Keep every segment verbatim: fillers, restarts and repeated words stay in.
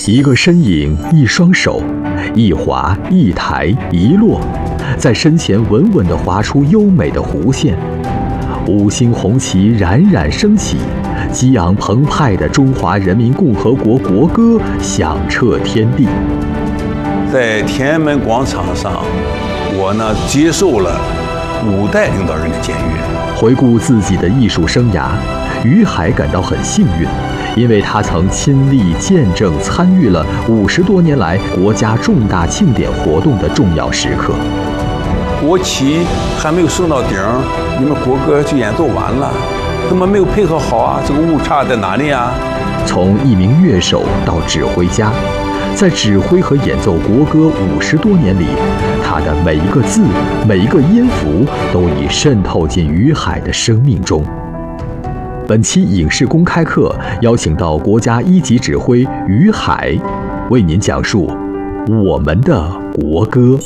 一个身影，一双手，一滑一抬一落，在身前稳稳地划出优美的弧线。五星红旗冉冉升起，激昂澎湃的中华人民共和国国歌响彻天地。 在天安门广场上，我呢接受了五代领导人的检阅。 回顾自己的艺术生涯，于海感到很幸运，因为他曾亲历见证参与了五十多年来国家重大庆典活动的重要时刻。 国旗还没有升到顶，你们国歌就演奏完了，怎么没有配合好啊？这个误差在哪里啊？ 从一名乐手到指挥家，在指挥和演奏国歌五十多年里，他的每一个字、每一个音符都已渗透进于海的生命中。本期影视公开课邀请到国家一级指挥于海，为您讲述我们的国歌。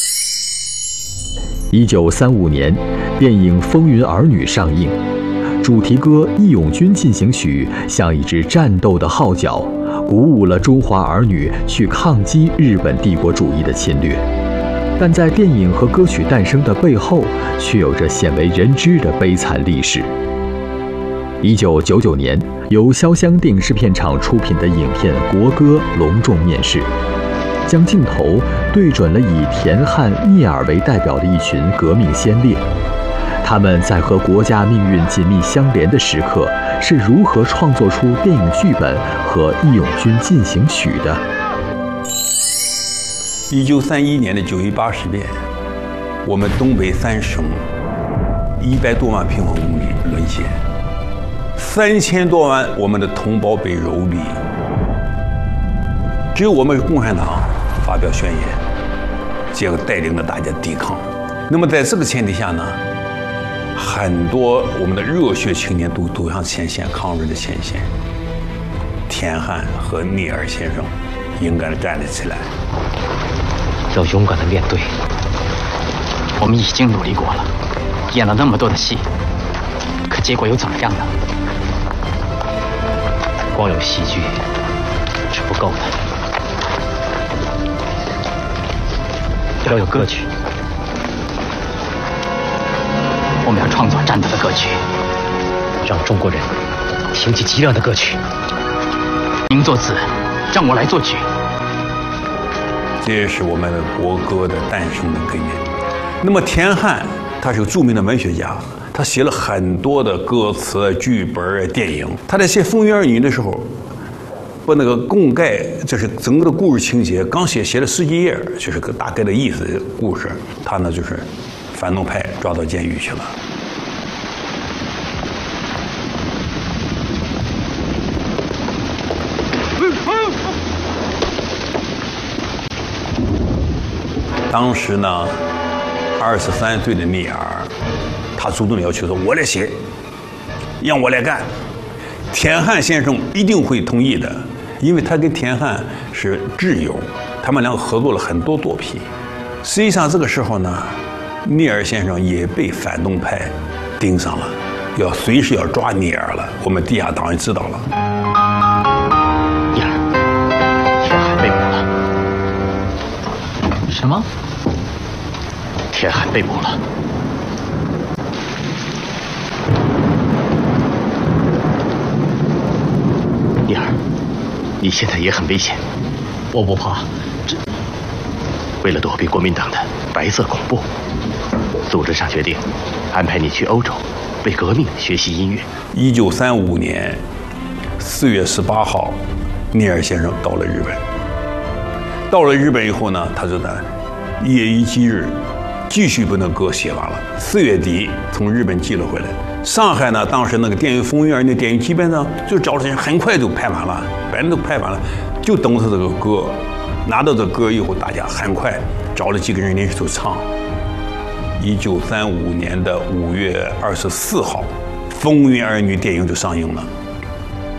一九三五年，电影《风云儿女》上映，主题歌《义勇军进行曲》像一支战斗的号角，鼓舞了中华儿女去抗击日本帝国主义的侵略。但在电影和歌曲诞生的背后，却有着鲜为人知的悲惨历史。一九九九年，由潇湘电视片厂出品的影片《国歌》隆重面世，将镜头对准了以田汉、聂耳为代表的一群革命先烈。他们在和国家命运紧密相连的时刻，是如何创作出电影剧本和《义勇军进行曲》的？ 一九三一年的九一八事变，我们东北三省一百多万平方公里沦陷，三千多万我们的同胞被蹂躏，只有我们共产党发表宣言，结果带领着大家抵抗。那么在这个前提下呢，很多我们的热血青年都走向前线，抗日的前线。田汉和聂耳先生勇敢地站了起来， 要勇敢地面对。我们已经努力过了，演了那么多的戏，可结果又怎么样呢？光有戏剧是不够的，要有歌曲。我们要创作战斗的歌曲，让中国人听起激亮的歌曲。您作词，让我来作曲。 这也是我们的国歌的诞生的根源。那么田汉他是个著名的文学家，他写了很多的歌词、剧本、电影。他在写《风云儿女》的时候，把那个供概，就是整个的故事情节，刚写写了十几页，就是个大概的意思的故事。他呢就是反动派抓到监狱去了。当时呢，二十三岁的聂耳，他主动要求说：“我来写，让我来干。”田汉先生一定会同意的，因为他跟田汉是挚友，他们两个合作了很多作品。实际上这个时候呢，聂耳先生也被反动派盯上了，要随时要抓聂耳了。我们地下党也知道了。 聂耳，田汉被捕了。什么？田汉被捕了。聂耳，你现在也很危险。我不怕，这为了躲避国民党的白色恐怖，组织上决定安排你去欧洲为革命学习音乐。 一九三五年四月十八号，聂耳先生到了日本。到了日本以后呢，他就在夜以继日，继续把那歌写完了。四月底从日本寄了回来。上海呢，当时那个电影《风云儿女》电影基本上就找了人，很快就拍完了，反正都拍完了，就等他这个歌。拿到这歌以后，大家很快找了几个人临时就唱。一九三五年的五月二十四号，《风云儿女》电影就上映了。